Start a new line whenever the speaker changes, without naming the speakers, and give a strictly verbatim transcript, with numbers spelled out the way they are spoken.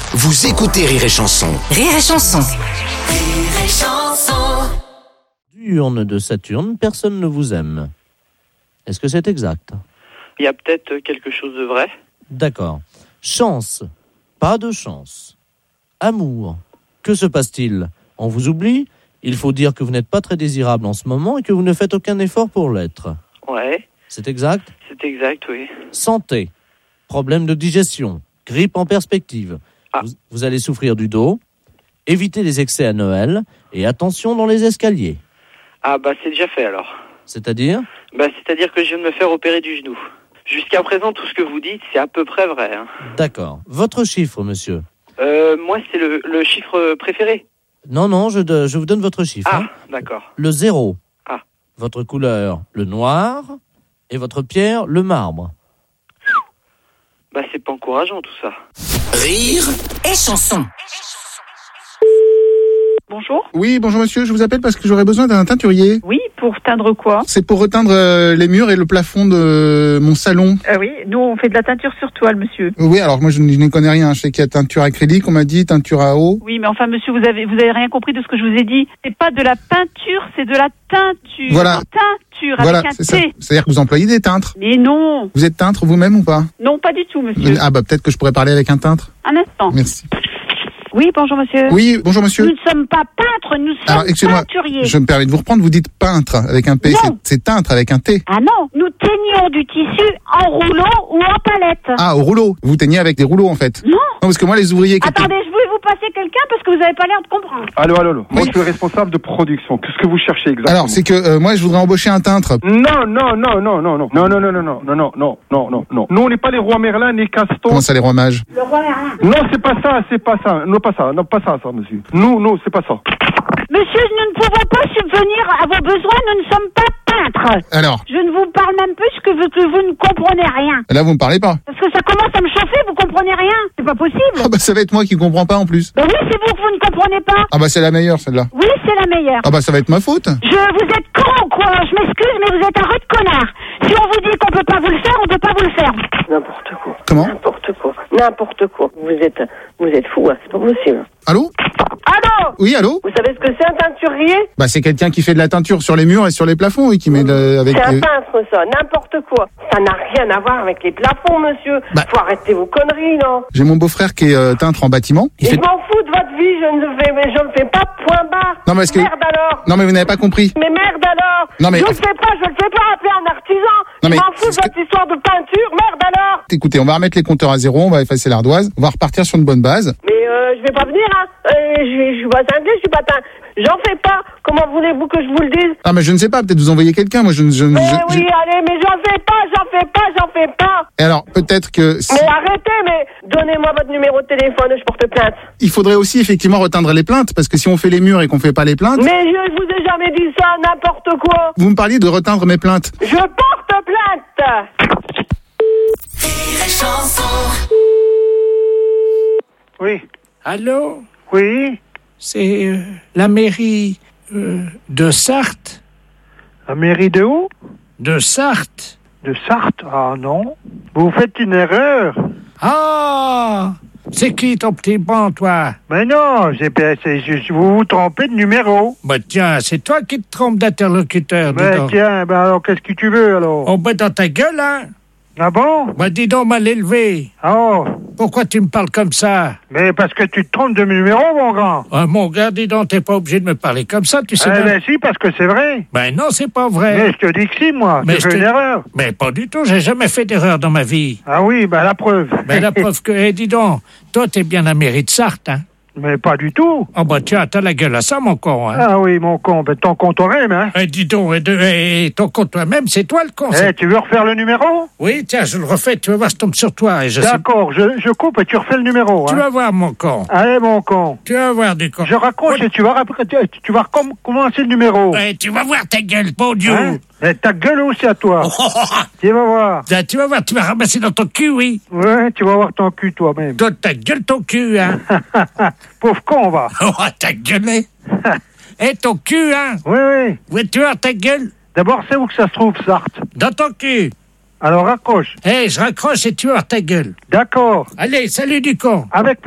Vous écoutez Rire et Chanson.
Rire et Chanson.
Rire et Chanson.
Urne de Saturne, personne ne vous aime. Est-ce que c'est exact ?
Il y a peut-être quelque chose de vrai.
D'accord. Chance, pas de chance. Amour, que se passe-t-il ? On vous oublie ? Il faut dire que vous n'êtes pas très désirable en ce moment et que vous ne faites aucun effort pour l'être.
Ouais,
C'est exact ?
c'est exact, oui.
Santé, problème de digestion, grippe en perspective.
Ah.
Vous, vous allez souffrir du dos. Évitez les excès à Noël et attention dans les escaliers.
Ah bah c'est déjà fait alors.
C'est-à-dire ?
Bah c'est-à-dire que je viens de me faire opérer du genou. Jusqu'à présent, tout ce que vous dites, c'est à peu près vrai. Hein.
D'accord. Votre chiffre, monsieur ?
Euh, moi, c'est le, le chiffre préféré.
Non, non, je, de- je vous donne votre chiffre.
Ah,
hein.
d'accord.
Le zéro.
Ah.
Votre couleur, le noir. Et votre pierre, le marbre.
Bah c'est pas encourageant tout ça.
Rire
Et Chanson.
Bonjour.
Oui, bonjour monsieur, je vous appelle parce que j'aurais besoin d'un teinturier.
Oui, pour teindre quoi?
C'est pour reteindre euh, les murs et le plafond de mon salon.
euh, Oui, nous on fait de la teinture sur toile, monsieur.
Oui, alors moi je, n- je n'y connais rien. Je sais qu'il y a teinture acrylique, on m'a dit, teinture à eau.
Oui, mais enfin, monsieur, vous avez vous avez rien compris de ce que je vous ai dit. C'est pas de la peinture, c'est de la teinture.
Voilà.
Teinture
Voilà,
avec un
c'est ça.
T.
C'est-à-dire que vous employez des teintres.
Mais non,
Vous êtes teintre vous-même ou pas?
non, pas du tout, monsieur.
Ah bah peut-être que je pourrais parler avec un teintre.
Un instant.
Merci.
Oui, bonjour, monsieur.
Oui, bonjour
Nous
monsieur.
ne sommes pas peintres, nous
Alors
sommes
excusez-moi,
teinturiers.
je me permets de vous reprendre, vous dites peintre avec un P,
Non.
c'est, c'est teintre avec un T.
Ah non, nous teignons du tissu en rouleau ou en palette.
Ah, au rouleau. Vous teignez avec des rouleaux en fait.
Non.
Non, parce que moi les ouvriers qui...
Attendez, je voulais vous passer quelqu'un parce que vous n'avez pas l'air de comprendre.
Allô, allô, allô. Moi,
Oui.
je suis le responsable de production. Qu'est-ce que vous cherchez exactement?
Alors c'est que euh, moi je voudrais embaucher un teintre.
Non, non, non, non, non, non, non, non, non, non, non, non, non, non, non, non, non. Nous, on n'est pas les rois Merlin, ni Gaston.
Comment ça les rois mages?
Le roi Merlin.
Non, c'est pas ça, c'est pas ça. Non, pas ça, non, pas ça, ça, monsieur. Nous, non, c'est pas ça.
Monsieur, nous ne pouvons pas subvenir à vos besoins, nous ne sommes pas peintres.
Alors,
Je ne vous parle même plus que vous, que vous ne comprenez rien.
là vous me parlez pas.
Parce que ça commence à me chauffer, vous comprenez rien. C'est pas possible.
Ah bah ça va être moi qui comprends pas en plus.
Ben oui, c'est vous que vous ne comprenez pas.
Ah bah c'est la meilleure celle-là.
Oui, c'est la meilleure.
Ah bah ça va être ma faute.
Je, vous êtes con, quoi. Je m'excuse, mais vous êtes un rude connard. Si on vous dit qu'on peut pas vous le faire, on peut pas vous le faire.
N'importe quoi.
Comment?
N'importe quoi. N'importe quoi. Vous êtes, vous êtes fou, hein. C'est pas possible.
Allô?
Allô?
Oui, allô?
Vous savez ce que c'est un teinturier?
Bah c'est quelqu'un qui fait de la teinture sur les murs et sur les plafonds et qui met de, avec...
C'est un
euh,
peintre, ça. N'importe quoi. Ça n'a rien à voir avec les plafonds, monsieur.
Bah.
Faut arrêter vos conneries, non?
J'ai mon beau-frère qui est euh, peintre en bâtiment. Il
Et
fait-
je m'en fous de votre vie. Je ne fais, mais je ne fais pas point barre.
Non, mais est-ce que-
Merde alors.
Non mais vous n'avez pas compris.
Mais merde alors.
Non, mais-
Je ne fais pas, je ne fais pas appeler un artisan.
Non,
je
mais-
m'en fous de
c'est ce
votre histoire de peinture. Merde alors.
Écoutez, on va remettre les compteurs à zéro, on va effacer l'ardoise, on va repartir sur une bonne base.
Mais euh, je vais pas venir, hein. Euh, je, je suis pas cinglé, je suis pas teint. J'en fais pas. Comment voulez-vous que je vous le dise?
Ah mais je ne sais pas, peut-être vous envoyez quelqu'un, moi je ne... Je,
Mais
je-
oui,
je-
allez, mais j'en fais pas, j'en fais pas, j'en fais pas.
Et alors, peut-être que... si-
Mais arrêtez, mais donnez-moi votre numéro de téléphone, je porte plainte.
Il faudrait aussi effectivement reteindre les plaintes, parce que si on fait les murs et qu'on fait pas les plaintes...
Mais je vous ai jamais dit ça, n'importe quoi.
Vous me parliez de reteindre mes plaintes.
Je porte plainte.
Rire et Chanson.
Oui,
Allô,
oui,
c'est euh, la mairie euh, de Sarthe,
la mairie de où?
de Sarthe.
De Sarthe? Ah non, vous faites une erreur.
Ah, c'est qui ton petit bon, toi?
Mais non, c'est, c'est, je- vous vous trompez de numéro.
Bah tiens, c'est toi qui te trompes d'interlocuteur, dis
Mais
donc.
tiens, ben alors qu'est-ce que tu veux alors?
Oh, bah dans ta gueule, hein?
Ah bon?
Bah dis donc, mal élevé.
Oh,
Pourquoi tu me parles comme ça?
mais parce que tu te trompes de numéro, mon grand.
Ah, mon gars, dis donc, t'es pas obligé de me parler comme ça, tu sais
Eh
bien.
ben si, parce que c'est vrai.
Ben non, c'est pas vrai.
Mais je te dis que si, moi,
Mais
tu
je
fais
te-
une erreur.
Mais pas du tout, j'ai jamais fait d'erreur dans ma vie.
Ah oui, ben la preuve.
Ben la preuve que, eh, dis donc, toi t'es bien la mairie de Sarthe, hein?
Mais pas du tout.
Oh bah tiens, t'as la gueule à ça, mon con, hein?
Ah oui, mon con, ben ton con toi-même, hein.
Eh, dis donc, eh, de- eh, ton con toi-même, c'est toi le con.
Eh,
c'est-
tu veux refaire le numéro?
Oui, tiens, je le refais, tu vas voir, je tombe sur toi. Et je sais-
D'accord, je, je coupe et tu refais le numéro,
Tu
hein.
vas voir, mon con.
Allez, mon con.
Tu vas voir, du con.
Je raccroche et tu vas, rap- tu, tu vas recom- commencer le numéro.
Eh, tu vas voir ta gueule, bon Dieu.
Hein? Et ta gueule aussi à toi. Tu vas voir.
Ah, tu vas voir, tu vas ramasser dans ton cul, oui.
Ouais, tu vas voir ton cul toi-même.
Toi, ta gueule, ton cul, hein.
Pauvre con, va.
Oh, ta gueule, hein. Eh, ton cul, hein.
Oui, oui.
Oui, tu vois ta gueule
D'abord, c'est où que ça se trouve, Sarthe?
dans ton cul.
Alors raccroche.
Eh, je raccroche et tu vas voir ta gueule.
D'accord.
Allez, salut du con.
Avec